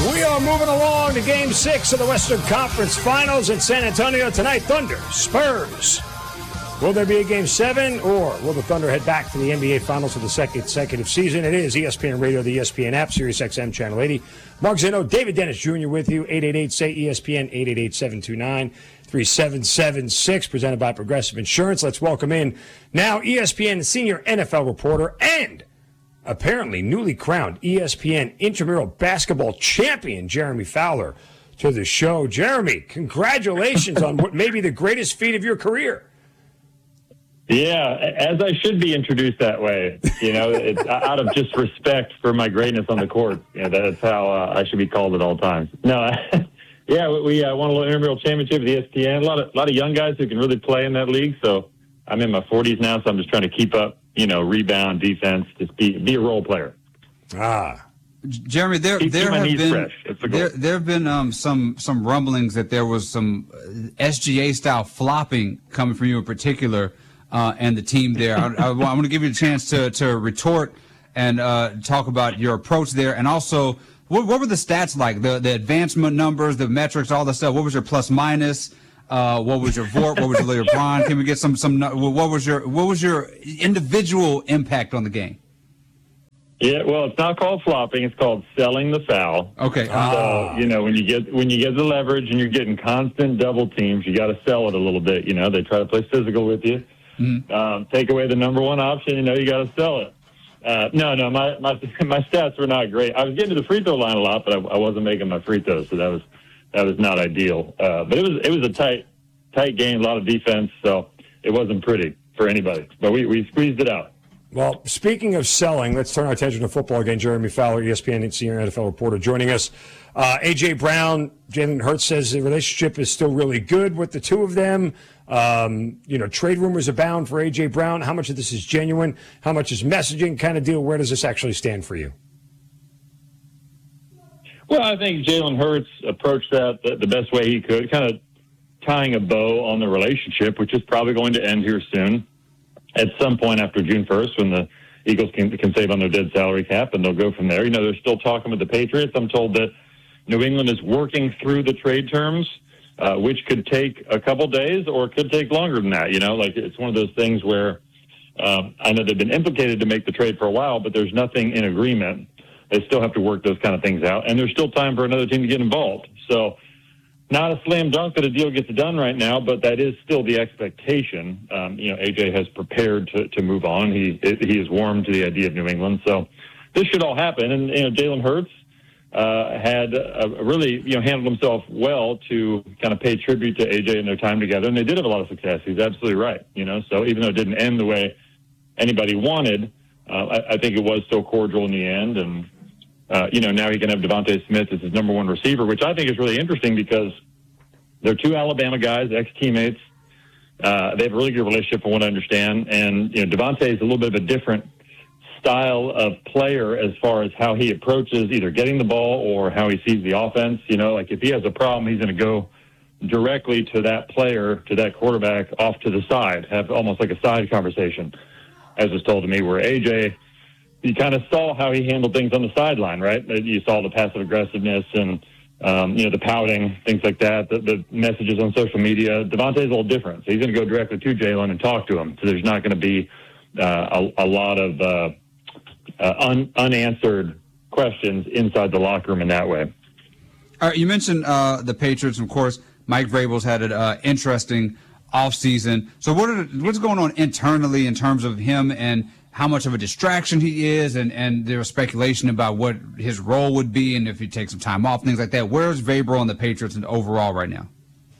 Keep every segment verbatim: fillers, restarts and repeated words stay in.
We are moving along to Game six of the Western Conference Finals in San Antonio tonight. Thunder, Spurs. Will there be a Game seven, or will the Thunder head back to the N B A Finals for the second consecutive season? It is E S P N Radio, the E S P N app, Sirius X M Channel eighty. Mark Zeno, David Dennis Junior with you, eight eight eight, S A Y, E S P N, eight eight eight, seven two nine, three seven seven six, presented by Progressive Insurance. Let's welcome in now E S P N senior N F L reporter and apparently newly crowned E S P N intramural basketball champion, Jeremy Fowler, to the show. Jeremy, congratulations on what may be the greatest feat of your career. Yeah, as I should be introduced that way, you know, it's out of just respect for my greatness on the court. Yeah, that's how uh, I should be called at all times. No, yeah, we uh, won a little intramural championship with E S P N. A lot of a lot of young guys who can really play in that league. So I'm in my forties now, so I'm just trying to keep up. You know, rebound, defense, just be be a role player. Ah, Jeremy, there keep, there keep have been the there there have been um, some some rumblings that there was some S G A style flopping coming from you in particular. Uh, and the team there. I, I, I want to give you a chance to, to retort and uh, talk about your approach there. And also, what, what were the stats like? The the advancement numbers, the metrics, all the stuff. What was your plus minus? Uh, what was your V O R P? What was your LeBron? Can we get some some? What was your what was your individual impact on the game? Yeah, well, it's not called flopping. It's called selling the foul. Okay. So, you know, when you get when you get the leverage and you're getting constant double teams, you got to sell it a little bit. You know, they try to play physical with you. Mm-hmm. Um, take away the number one option, you know, you got to sell it. Uh, no, no, my, my my stats were not great. I was getting to the free throw line a lot, but I, I wasn't making my free throws, so that was that was not ideal. Uh, but it was it was a tight tight game, a lot of defense, so it wasn't pretty for anybody. But we, we squeezed it out. Well, speaking of selling, let's turn our attention to football again. Jeremy Fowler, E S P N senior N F L reporter, joining us. Uh, A J. Brown, Jalen Hurts says the relationship is still really good with the two of them. Um, you know, trade rumors abound for A J. Brown. How much of this is genuine? How much is messaging kind of deal? Where does this actually stand for you? Well, I think Jalen Hurts approached that the, the best way he could, kind of tying a bow on the relationship, which is probably going to end here soon. At some point after June first, when the Eagles can, can save on their dead salary cap, and they'll go from there. You know, they're still talking with the Patriots. I'm told that New England is working through the trade terms, uh, which could take a couple days or could take longer than that. You know, like it's one of those things where um, I know they've been implicated to make the trade for a while, but there's nothing in agreement. They still have to work those kind of things out, and there's still time for another team to get involved. So, not a slam dunk that a deal gets done right now, but that is still the expectation. Um, you know, A J has prepared to, to move on. He he is warm to the idea of New England, so this should all happen. And you know, Jalen Hurts uh, had uh, really you know handled himself well to kind of pay tribute to A J in their time together, and they did have a lot of success. He's absolutely right. You know, so even though it didn't end the way anybody wanted, uh, I, I think it was still cordial in the end. And Uh, you know, now he can have Devontae Smith as his number one receiver, which I think is really interesting because they're two Alabama guys, ex-teammates. Uh, they have a really good relationship from what I understand. And, you know, Devontae is a little bit of a different style of player as far as how he approaches either getting the ball or how he sees the offense. You know, like if he has a problem, he's going to go directly to that player, to that quarterback off to the side, have almost like a side conversation, as was told to me, where A J, you kind of saw how he handled things on the sideline, right? You saw the passive aggressiveness and, um, you know, the pouting, things like that, the, the messages on social media. Devontae's a little different. So he's going to go directly to Jalen and talk to him. So there's not going to be uh, a, a lot of uh, uh, un, unanswered questions inside the locker room in that way. All right, you mentioned uh, the Patriots, of course. Mike Vrabel's had an uh, interesting offseason. So what are, what's going on internally in terms of him and how much of a distraction he is, and, and there was speculation about what his role would be and if he'd take some time off, things like that. Where's Vrabel and the Patriots and overall right now?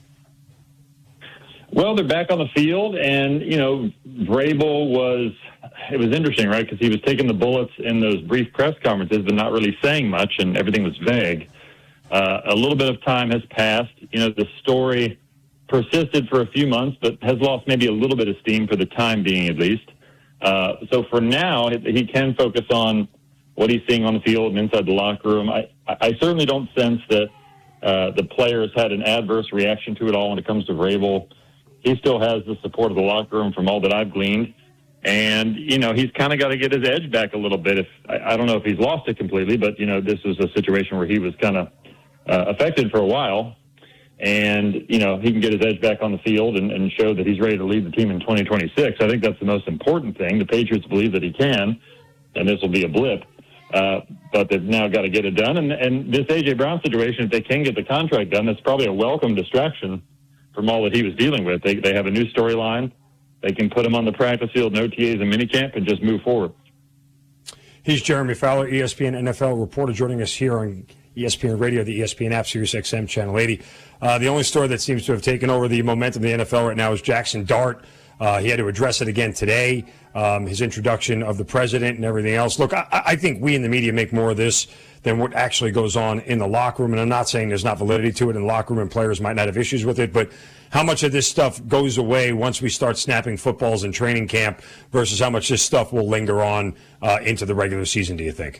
Well, they're back on the field, and, you know, Vrabel was, it was interesting, right, because he was taking the bullets in those brief press conferences but not really saying much, and everything was vague. Uh, a little bit of time has passed. You know, the story persisted for a few months but has lost maybe a little bit of steam for the time being at least. Uh, so for now, he can focus on what he's seeing on the field and inside the locker room. I, I certainly don't sense that uh, the players had an adverse reaction to it all when it comes to Vrabel. He still has the support of the locker room from all that I've gleaned. And, you know, he's kind of got to get his edge back a little bit. If I, I don't know if he's lost it completely, but, you know, this was a situation where he was kind of uh, affected for a while. And, you know, he can get his edge back on the field and, and show that he's ready to lead the team in twenty twenty-six. I think that's the most important thing. The Patriots believe that he can, and this will be a blip. Uh, but they've now got to get it done. And, and this A J. Brown situation, if they can get the contract done, that's probably a welcome distraction from all that he was dealing with. They, they have a new storyline. They can put him on the practice field, no T As and minicamp, and just move forward. He's Jeremy Fowler, E S P N N F L reporter, joining us here on E S P N Radio, the E S P N app, Sirius X M Channel eighty. Uh, the only story that seems to have taken over the momentum of the N F L right now is Jackson Dart. Uh, he had to address it again today, um, his introduction of the president and everything else. Look, I, I think we in the media make more of this than what actually goes on in the locker room. And I'm not saying there's not validity to it in the locker room and players might not have issues with it, but how much of this stuff goes away once we start snapping footballs in training camp versus how much this stuff will linger on uh, into the regular season, do you think?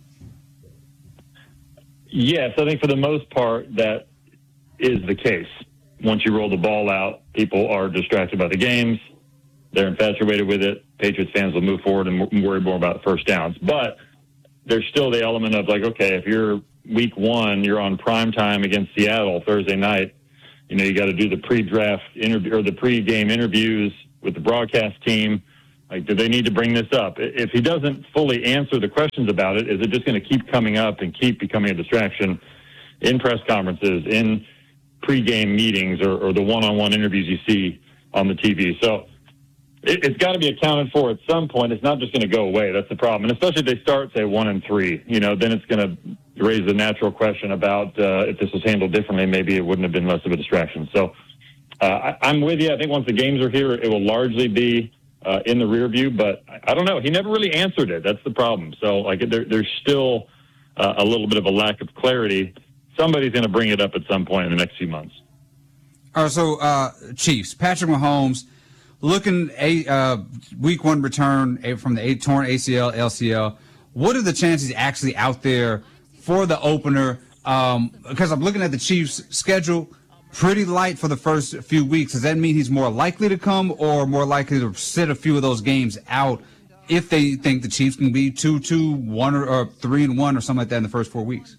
Yes, I think for the most part that is the case. Once you roll the ball out, people are distracted by the games. They're infatuated with it. Patriots fans will move forward and worry more about first downs. But there's still the element of like, okay, if you're week one, you're on prime time against Seattle Thursday night, you know, you got to do the pre-draft interview or the pre-game interviews with the broadcast team. Like, do they need to bring this up? If he doesn't fully answer the questions about it, is it just going to keep coming up and keep becoming a distraction in press conferences, in pre-game meetings, or, or the one-on-one interviews you see on the T V? So it, it's got to be accounted for at some point. It's not just going to go away. That's the problem. And especially if they start, say, one and three, you know, then it's going to raise the natural question about uh, if this was handled differently, maybe it wouldn't have been less of a distraction. So uh, I, I'm with you. I think once the games are here, it will largely be uh, in the rear view. But I, I don't know. He never really answered it. That's the problem. So like there, there's still uh, a little bit of a lack of clarity. Somebody's going to bring it up at some point in the next few months. All right, so uh, Chiefs, Patrick Mahomes, looking a uh, week one return from the torn A C L, L C L. What are the chances he's actually out there for the opener? Um, because I'm looking at the Chiefs' schedule, pretty light for the first few weeks. Does that mean he's more likely to come or more likely to sit a few of those games out if they think the Chiefs can be two, two, one, or, or three and one or something like that in the first four weeks?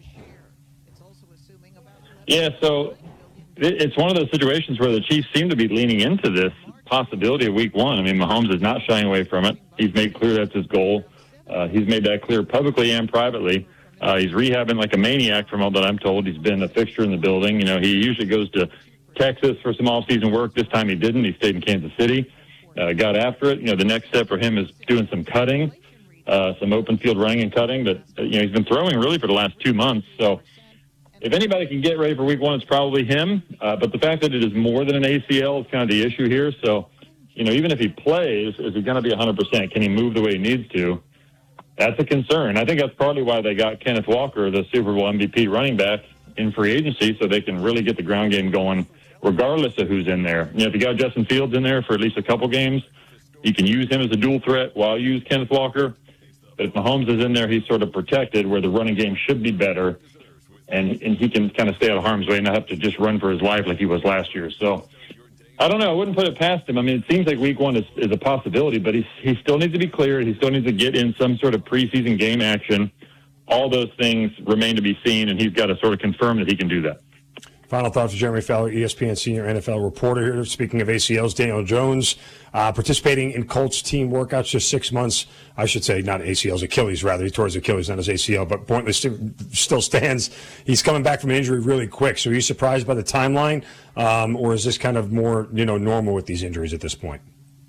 Yeah, so it's one of those situations where the Chiefs seem to be leaning into this possibility of week one. I mean, Mahomes is not shying away from it. He's made clear that's his goal. Uh, he's made that clear publicly and privately. Uh, he's rehabbing like a maniac from all that I'm told. He's been a fixture in the building. You know, he usually goes to Texas for some off-season work. This time he didn't. He stayed in Kansas City, uh, got after it. You know, the next step for him is doing some cutting, uh, some open field running and cutting. But, uh, you know, he's been throwing really for the last two months. So, if anybody can get ready for week one, it's probably him. Uh, but the fact that it is more than an A C L is kind of the issue here. So, you know, even if he plays, is he going to be one hundred percent? Can he move the way he needs to? That's a concern. I think that's partly why they got Kenneth Walker, the Super Bowl M V P running back, in free agency, so they can really get the ground game going regardless of who's in there. You know, if you got Justin Fields in there for at least a couple games, you can use him as a dual threat while you use Kenneth Walker. But if Mahomes is in there, he's sort of protected where the running game should be better. And, and he can kind of stay out of harm's way and not have to just run for his life like he was last year. So, I don't know. I wouldn't put it past him. I mean, it seems like week one is, is a possibility, but he, he still needs to be cleared. He still needs to get in some sort of preseason game action. All those things remain to be seen, and he's got to sort of confirm that he can do that. Final thoughts of Jeremy Fowler, E S P N senior N F L reporter here. Speaking of A C Ls, Daniel Jones uh, participating in Colts team workouts just six months. I should say not A C Ls, Achilles rather. He tore his Achilles, not his A C L, but pointless still stands. He's coming back from an injury really quick. So are you surprised by the timeline, um, or is this kind of more you know normal with these injuries at this point?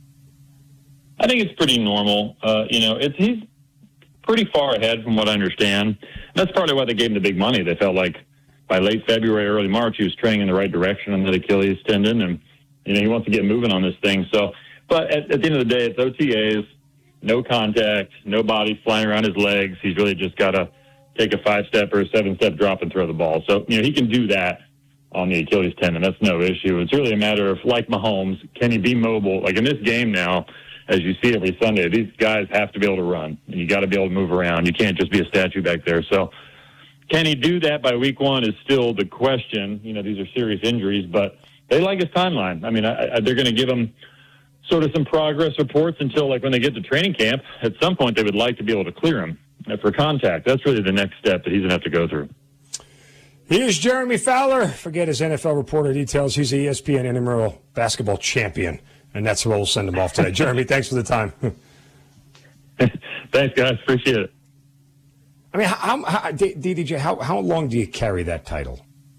I think it's pretty normal. Uh, you know, it's he's pretty far ahead from what I understand. That's partly why they gave him the big money. They felt like by late February, early March, he was trending in the right direction on that Achilles tendon, and you know he wants to get moving on this thing. So, but at, at the end of the day, it's O T As, no contact, no body flying around his legs. He's really just got to take a five-step or a seven-step drop and throw the ball. So, you know, he can do that on the Achilles tendon. That's no issue. It's really a matter of, like Mahomes, can he be mobile? Like in this game now, as you see every Sunday, these guys have to be able to run, and you got to be able to move around. You can't just be a statue back there. So, can he do that by week one is still the question. You know, these are serious injuries, but they like his timeline. I mean, I, I, they're going to give him sort of some progress reports until like when they get to training camp. At some point, they would like to be able to clear him for contact. That's really the next step that he's going to have to go through. Here's Jeremy Fowler. Forget his N F L reporter details. He's the E S P N intramural basketball champion, and that's where we'll send him off today. Jeremy, thanks for the time. Thanks, guys. Appreciate it. I mean, how, how, D D J, how, how long do you carry that title?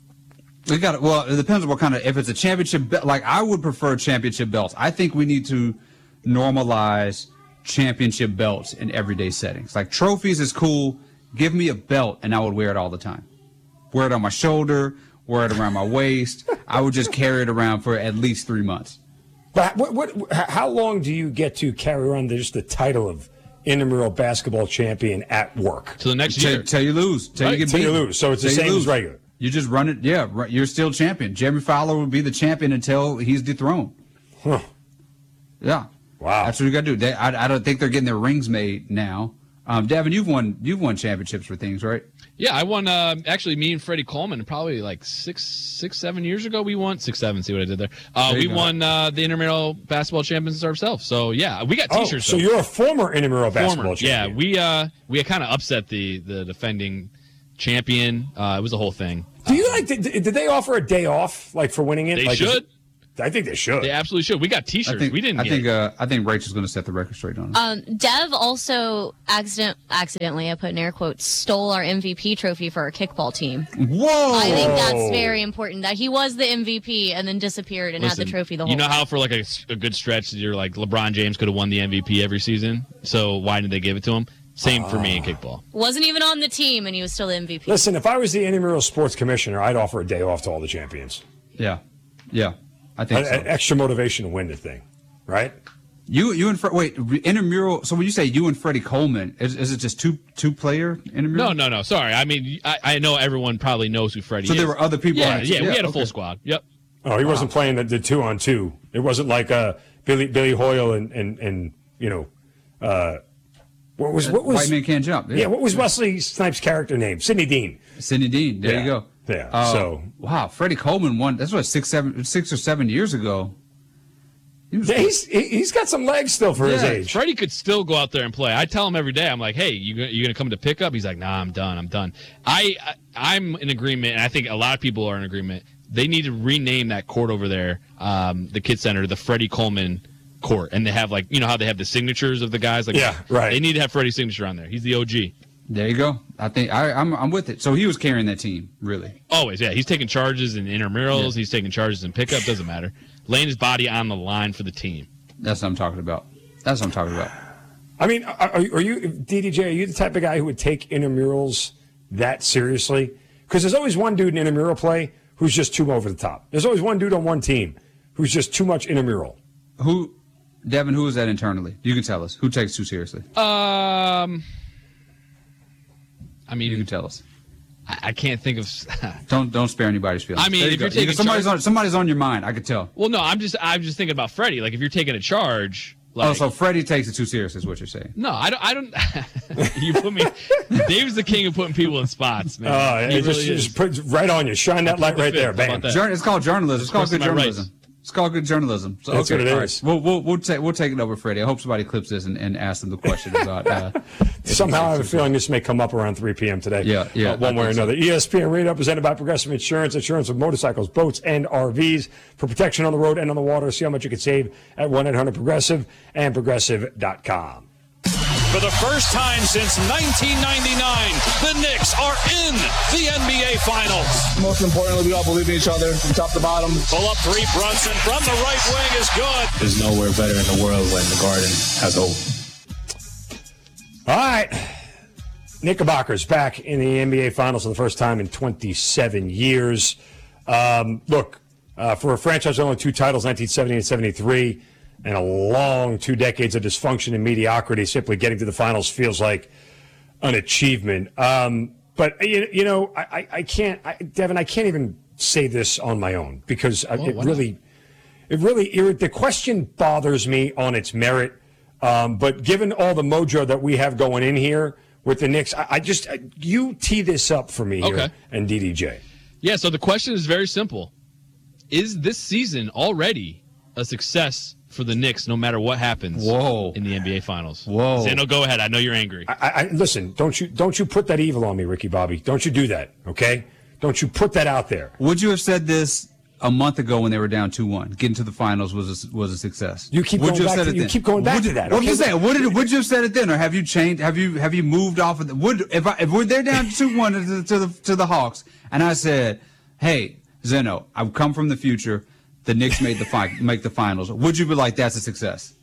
We got well. It depends on what kind of. If it's a championship, be- like I would prefer championship belts. I think we need to normalize championship belts in everyday settings. Like trophies is cool. Give me a belt, and I would wear it all the time. Wear it on my shoulder. Wear it around my waist. I would just carry it around for at least three months. But what, what, how long do you get to carry around the, just the title of intramural basketball champion at work? To the next Till, year. till you lose. Till Right, you get till beat. you lose. So it's the Till you same as lose. regular. You just run it. Yeah, right, you're still champion. Jeremy Fowler will be the champion until he's dethroned. Huh. Yeah. Wow. That's what you got to do. They, I, I don't think they're getting their rings made now. Um, Devin, you've won. You've won championships for things, right? Yeah, I won. Uh, actually, me and Freddie Coleman, probably like six, six, seven years ago, we won six, seven. See what I did there? Uh, There you we go. won uh, the intramural basketball champions ourselves. So yeah, we got Oh, T-shirts. so though. you're a former intramural Former. basketball Yeah, champion. we uh, we kind of upset the the defending champion. Uh, it was a whole thing. Do you like? Did, did they offer a day off, like for winning it? They Like, is should. it- I think they should. They absolutely should. We got T-shirts. I think. we didn't. I get think. Uh, I think Rachel's going to set the record straight on it. Um, Dev also accident accidentally, I put in air quotes, stole our M V P trophy for our kickball team. Whoa! I think that's very important that he was the M V P and then disappeared and had Listen, the trophy the whole You know time. how for like a, a good stretch, you're like LeBron James could have won the M V P every season. So why did they give it to him? Same for me in kickball. Wasn't even on the team and he was still the M V P. Listen, if I was the intramural sports commissioner, I'd offer a day off to all the champions. Yeah. Yeah. I A- think so. a- extra motivation to win the thing, right? You, you and Fre- wait re- intramural. So when you say you and Freddie Coleman, is, is it just two two player intramural? No, no, no. Sorry. I mean, I, I know everyone probably knows who Freddie So is. there were other people. Yeah, on it. yeah, we had a okay. full squad. Yep. Oh, he wasn't playing the, the two on two. It wasn't like uh, Billy Billy Hoyle and and, and you know, uh, what was what was White man can't jump. yeah, what was Wesley Snipes' character name? Sidney Dean. Sidney Dean. There Yeah. you go. Yeah, Uh, so- wow, Freddie Coleman won. That's what six, seven, six or seven years ago. He was Yeah, he's he- he's got some legs still for his Yeah, age. Freddie could still go out there and play. I tell him every day, I'm like, hey, you go- you going to come to pick up? He's like, nah, I'm done. I'm done. I, I, I'm in agreement, and I think a lot of people are in agreement. They need to rename that court over there, um, the Kid Center, the Freddie Coleman court. And they have, like, you know how they have the signatures of the guys? Like, Yeah, right. They need to have Freddie's signature on there. He's the O G. There you go. I think I, I'm I'm with it. So he was carrying that team, really. Always, yeah. He's taking charges in intramurals. Yeah. He's taking charges in pickup. Doesn't matter. Laying his body on the line for the team. That's what I'm talking about. That's what I'm talking about. I mean, are, are you D D J? Are you the type of guy who would take intramurals that seriously? Because there's always one dude in intramural play who's just too over the top. There's always one dude on one team who's just too much intramural. Who, Devin? Who is that internally? You can tell us. Who takes too seriously? Um, I You can mean, tell us. I, I can't think of. Don't don't spare anybody's feelings. I mean, There you if you're go. taking Because somebody's charge- on somebody's on your mind. I could tell. Well, no, I'm just I'm just thinking about Freddie. Like, if you're taking a charge, like, Oh, so Freddie takes it too serious, is what you're saying. no, I don't. I don't. You put me. Dave's the king of putting people in spots, man. Uh, he it just, really is. just put right on you. Shine that light the right there, fifth. How bam. about that? Jour- It's called journalism. It's called Crossing good my rights. journalism. It's called good journalism. So, That's what it all is. We'll we'll we'll take we'll take it over, Freddie. I hope somebody clips this and, and asks them the question about. Uh, Somehow I have a feeling this may come up around three p.m. today. Yeah, yeah, Uh, one I way or think so. another. E S P N Radio presented by Progressive Insurance. Insurance of motorcycles, boats, and R Vs for protection on the road and on the water. See how much you can save at one eight hundred progressive and progressive dot com. For the first time since nineteen ninety-nine, the Knicks are in the N B A Finals. Most importantly, we all believe in each other from top to bottom. Pull up three, Brunson from the right wing is good. There's nowhere better in the world when the Garden has hope. All right. Knickerbockers back in the N B A Finals for the first time in twenty-seven years. Um, look, uh, for a franchise with only two titles, nineteen seventy and seventy-three, and a long two decades of dysfunction and mediocrity, simply getting to the finals feels like an achievement. Um, but, you, you know, I, I, I can't, I, Devin, I can't even say this on my own because I, it why not? really, it really, irrit- the question bothers me on its merit. Um, but given all the mojo that we have going in here with the Knicks, I, I just, I, you tee this up for me here Okay. and D D J. Yeah. So the question is very simple: is this season already a success for the Knicks no matter what happens Whoa. in the N B A Finals. Whoa. Zeno, go ahead. I know you're angry. I, I, listen, don't you don't you put that evil on me, Ricky Bobby. Don't you do that, okay? Don't you put that out there. Would you have said this a month ago when they were down two one? Getting to the finals was a, was a success. You keep would going you have back said to- it you then? keep going back Would to you- that, What okay? I'm saying, would, it, would you have said it then, or have you changed? Have you have you moved off of the? Would if I, if we're there down two one to, the- to the to the Hawks, and I said, hey Zeno, I've come from the future. The Knicks made the fi- make the finals. Would you be like, that's a success?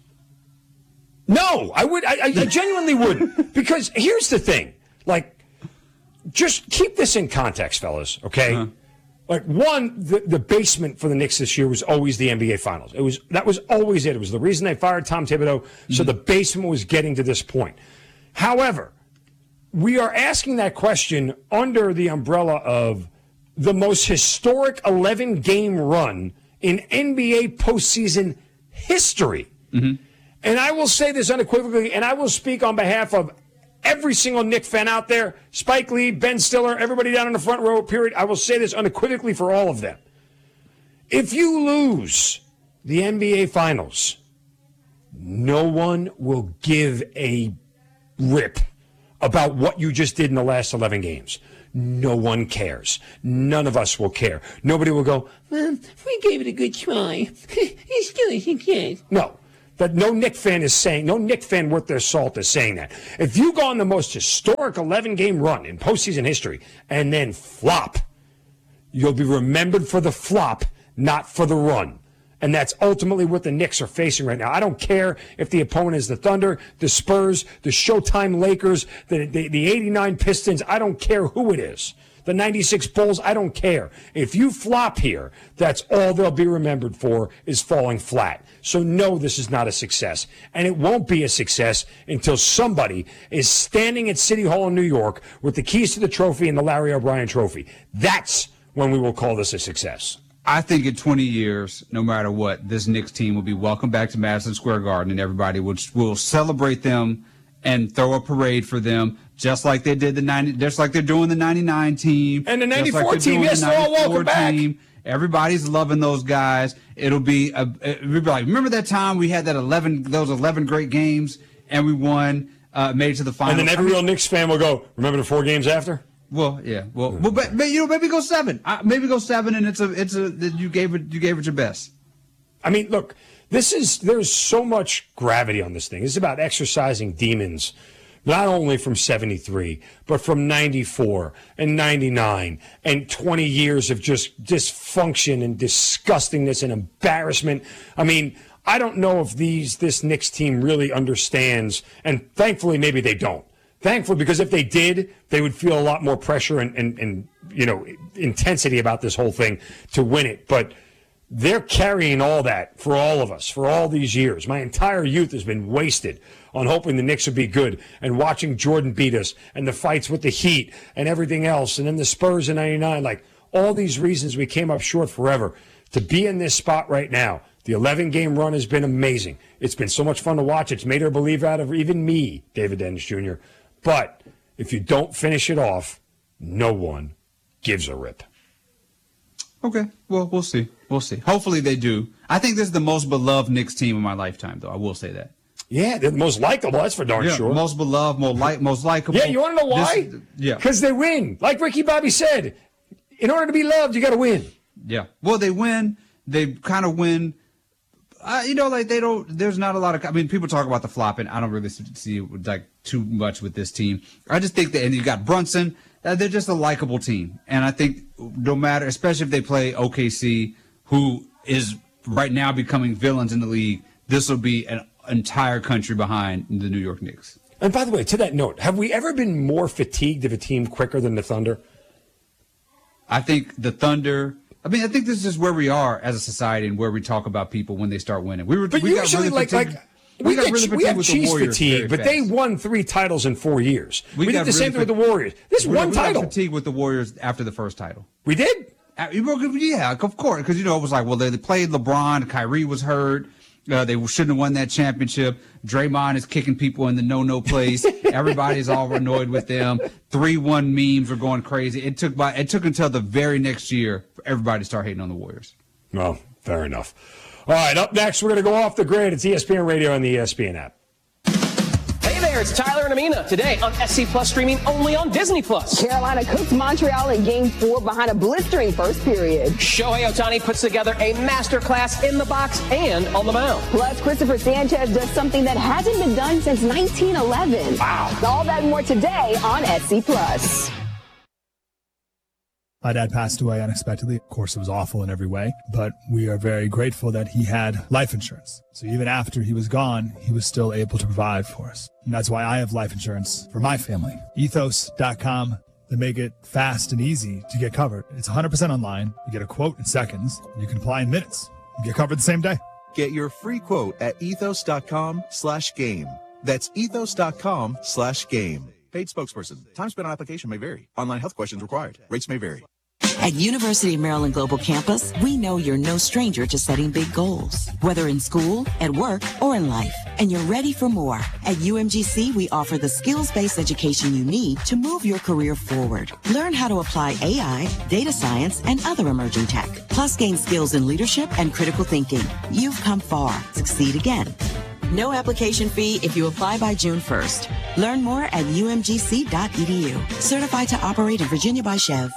No, I would. I, I genuinely wouldn't. Because here's the thing. Like, just keep this in context, fellas, okay? Uh-huh. Like, one, the, the basement for the Knicks this year was always the N B A Finals. It was That was always it. It was the reason they fired Tom Thibodeau, mm-hmm. so the basement was getting to this point. However, we are asking that question under the umbrella of the most historic eleven-game run in N B A postseason history. Mm-hmm. And I will say this unequivocally, and I will speak on behalf of every single Knick fan out there, Spike Lee, Ben Stiller, everybody down in the front row, period. I will say this unequivocally for all of them. If you lose the N B A Finals, no one will give a rip about what you just did in the last eleven games. No one cares. None of us will care. Nobody will go, well, we gave it a good try. It's still a success. No. That no Knick fan is saying, no Knick fan worth their salt is saying that. If you go on the most historic eleven-game run in postseason history and then flop, you'll be remembered for the flop, not for the run. And that's ultimately what the Knicks are facing right now. I don't care if the opponent is the Thunder, the Spurs, the Showtime Lakers, the, the, the eighty-nine Pistons. I don't care who it is. The ninety-six Bulls, I don't care. If you flop here, that's all they'll be remembered for is falling flat. So no, this is not a success. And it won't be a success until somebody is standing at City Hall in New York with the keys to the trophy and the Larry O'Brien trophy. That's when we will call this a success. I think in twenty years, no matter what, this Knicks team will be welcomed back to Madison Square Garden, and everybody will will celebrate them and throw a parade for them, just like they did the ninety, just like they're doing the ninety-nine team and the ninety-four like team. Yes, they're all welcome back. Team. Everybody's loving those guys. It'll be a, it'll be like, remember that time we had that eleven, those eleven great games, and we won, uh, made it to the finals. And then every I mean, real Knicks fan will go, remember the four games after? Well, yeah. Well, well but, but you know, maybe go seven. Uh, maybe go seven, and it's a, it's a. You gave it, you gave it your best. I mean, look, this is there's so much gravity on this thing. It's about exercising demons, not only from seventy-three, but from ninety-four and ninety-nine and twenty years of just dysfunction and disgustingness and embarrassment. I mean, I don't know if these this Knicks team really understands, and thankfully, maybe they don't. Thankfully, because if they did, they would feel a lot more pressure and, and, and, you know, intensity about this whole thing to win it. But they're carrying all that for all of us, for all these years. My entire youth has been wasted on hoping the Knicks would be good and watching Jordan beat us and the fights with the Heat and everything else. And then the Spurs in ninety-nine, like all these reasons we came up short forever. To be in this spot right now, the eleven-game run has been amazing. It's been so much fun to watch. It's made her believe out of even me, David Dennis Junior But if you don't finish it off, no one gives a rip. Okay. Well, we'll see. We'll see. Hopefully they do. I think this is the most beloved Knicks team in my lifetime, though. I will say that. Yeah, they're the most likable. That's for darn yeah, sure. Most beloved, more like, most likable. Yeah, you want to know why? This, yeah. Because they win. Like Ricky Bobby said, in order to be loved, you got to win. Yeah. Well, they win. They kind of win. Uh, you know, like they don't. There's not a lot of. I mean, people talk about the flopping. I don't really see like too much with this team. I just think that, and you got Brunson. Uh, they're just a likable team, and I think no matter, especially if they play O K C, who is right now becoming villains in the league, this will be an entire country behind the New York Knicks. And by the way, to that note, have we ever been more fatigued of a team quicker than the Thunder? I think the Thunder. I mean, I think this is where we are as a society and where we talk about people when they start winning. We were, but we usually, got really like, fatigued. like we, we got get, really we have with cheese the Warriors fatigue, but fast. they won three titles in four years. We, We did got the same really thing with the Warriors. This we, one we title. got fatigued with the Warriors after the first title. We did? Uh, Yeah, of course, because you know it was like, well, they played LeBron, Kyrie was hurt. Uh, they shouldn't have won that championship. Draymond is kicking people in the no-no place. Everybody's all annoyed with them. three one memes were going crazy. It took by it took until the very next year for everybody to start hating on the Warriors. Well, fair enough. All right, up next, we're going to go off the grid. It's E S P N Radio and the E S P N app. Hey there, it's Tyler and Amina. Today on S C Plus, streaming only on Disney Plus. Carolina cooks Montreal in game four behind a blistering first period. Shohei Ohtani puts together a masterclass in the box and on the mound. Plus, Christopher Sanchez does something that hasn't been done since nineteen eleven. Wow. All that and more today on S C Plus. My dad passed away unexpectedly. Of course, it was awful in every way, but we are very grateful that he had life insurance. So even after he was gone, he was still able to provide for us. And that's why I have life insurance for my family. ethos dot com. They make it fast and easy to get covered. It's one hundred percent online. You get a quote in seconds. You can apply in minutes. You get covered the same day. Get your free quote at ethos dot com slash game. That's ethos dot com slash game. Paid spokesperson. Time spent on application may vary. Online health questions required. Rates may vary. At University of Maryland Global Campus, we know you're no stranger to setting big goals, whether in school, at work, or in life, and you're ready for more. At U M G C, we offer the skills-based education you need to move your career forward. Learn how to apply A I, data science, and other emerging tech, plus gain skills in leadership and critical thinking. You've come far. Succeed again. No application fee if you apply by June first. Learn more at U M G C dot E D U. Certified to operate in Virginia by Chev.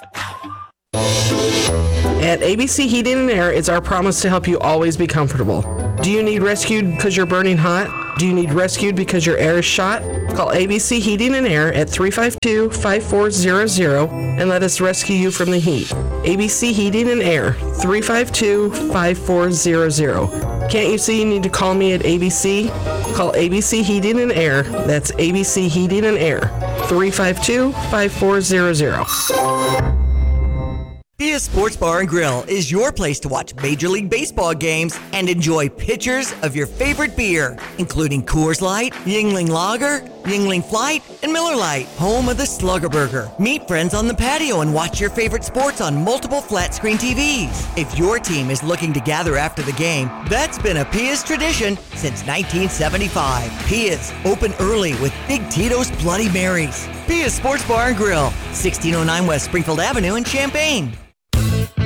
At A B C Heating and Air, it's our promise to help you always be comfortable. Do you need rescued because you're burning hot? Do you need rescued because your air is shot? Call A B C Heating and Air at three five two, five four zero zero and let us rescue you from the heat. A B C Heating and Air, three five two, five four zero zero. Can't you see you need to call me at A B C? Call A B C Heating and Air. That's A B C Heating and Air, three five two, five four zero zero. Pia Sports Bar and Grill is your place to watch Major League Baseball games and enjoy pitchers of your favorite beer, including Coors Light, Yuengling Lager, Yuengling Flight, and Miller Lite, home of the Slugger Burger. Meet friends on the patio and watch your favorite sports on multiple flat screen T Vs. If your team is looking to gather after the game, that's been a Pia's tradition since nineteen seventy-five. Pia's, open early with Big Tito's Bloody Marys. Pia's Sports Bar and Grill, sixteen oh nine West Springfield Avenue in Champaign.